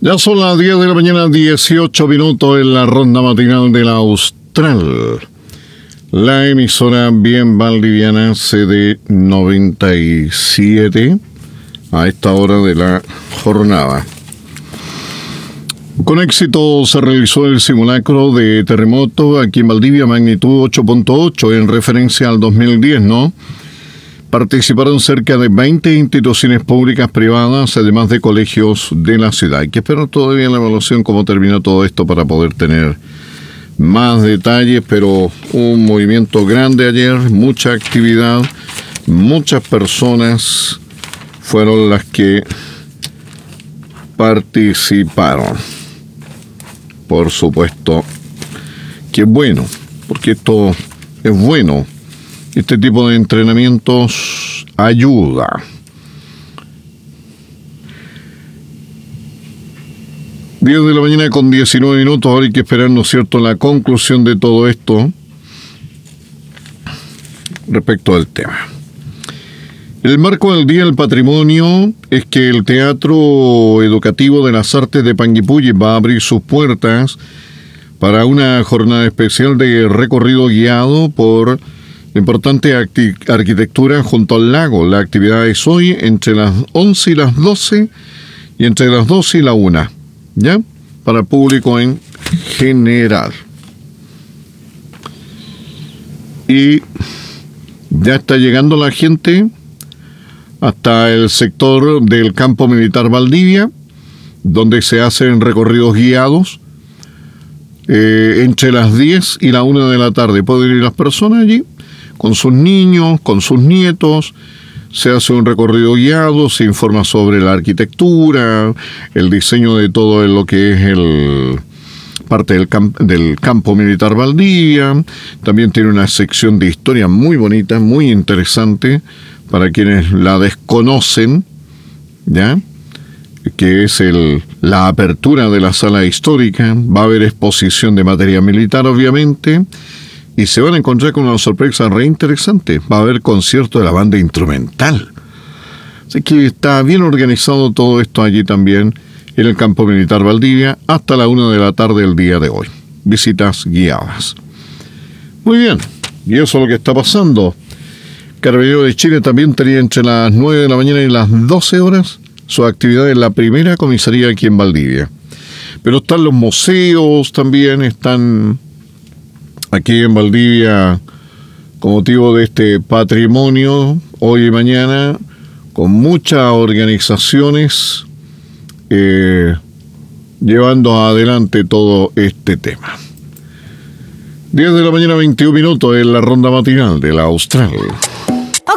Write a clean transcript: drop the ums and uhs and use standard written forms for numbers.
Ya son las 10 de la mañana, 18 minutos en la ronda matinal de la Austral. La emisora bien valdiviana CD 97 a esta hora de la jornada. Con éxito se realizó el simulacro de terremoto aquí en Valdivia, magnitud 8.8 en referencia al 2010, ¿no? Participaron cerca de 20 instituciones públicas privadas, además de colegios de la ciudad. Hay que esperar todavía la evaluación, cómo terminó todo esto para poder tener más detalles, pero un movimiento grande ayer, mucha actividad, muchas personas fueron las que participaron. Por supuesto que es bueno, porque esto es bueno. Este tipo de entrenamientos ayuda. 10 de la mañana con 19 minutos. Ahora hay que esperar, ¿no es cierto?, la conclusión de todo esto respecto al tema. El marco del Día del Patrimonio es que el Teatro Educativo de las Artes de Panguipulli va a abrir sus puertas para una jornada especial de recorrido guiado por la importante arquitectura junto al lago. La actividad es hoy entre las 11 y las 12 y entre las 12 y la 1, ¿ya? Para el público en general. Y ya está llegando la gente hasta el sector del Campo Militar Valdivia, donde se hacen recorridos guiados entre las 10 y la 1 de la tarde. Pueden ir las personas allí con sus niños, con sus nietos. Se hace un recorrido guiado, se informa sobre la arquitectura, el diseño de todo lo que es el parte del Campo Militar Valdivia. También tiene una sección de historia muy bonita, muy interesante, para quienes la desconocen, ¿ya? Que es la apertura de la sala histórica. Va a haber exposición de material militar, obviamente, y se van a encontrar con una sorpresa re interesante. Va a haber concierto de la banda instrumental. Así que está bien organizado todo esto allí también en el Campo Militar Valdivia hasta la 1 de la tarde del día de hoy. Visitas guiadas. Muy bien, y eso es lo que está pasando. Carabineros de Chile también tenía entre las 9 de la mañana y las 12 horas su actividad en la primera comisaría aquí en Valdivia. Pero están los museos también, están aquí en Valdivia con motivo de este patrimonio, hoy y mañana, con muchas organizaciones llevando adelante todo este tema. 10 de la mañana, 21 minutos en la ronda matinal de la Austral.